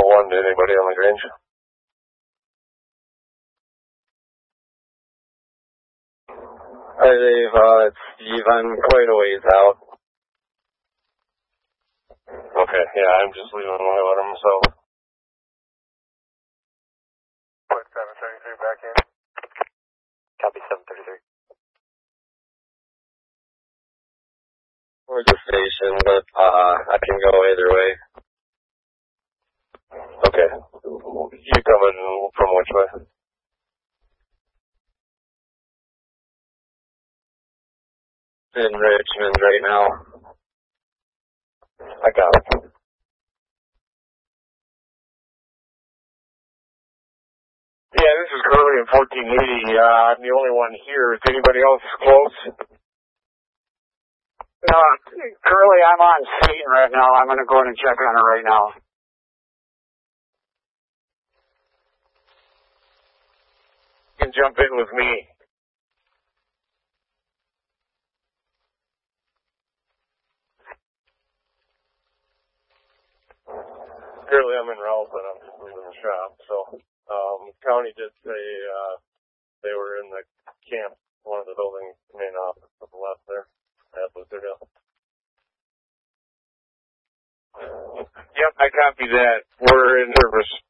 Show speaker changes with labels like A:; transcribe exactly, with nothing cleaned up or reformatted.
A: one to anybody on the Grange.
B: Hi Dave, uh, it's Steve. I'm quite a ways out.
A: Okay, yeah, I'm just leaving my letter myself.
C: Put seven thirty-three back in. Copy seven thirty-three.
B: Or the station, but uh, I can go either way.
A: Okay. You coming from which way?
B: In Richmond right now.
A: I got it. Yeah, this is Curly in fourteen eighty. Uh, I'm the only one here. Is anybody else close?
D: No, Curly, I'm on scene right now. I'm going to go in and check on her right now.
A: You can jump in with me. Currently, I'm in Ralph, but I'm just leaving the shop. So, um, county did say uh, they were in the camp, one of the buildings, main office to the left there at Lutherdale. Yep, I copy that. We're in service.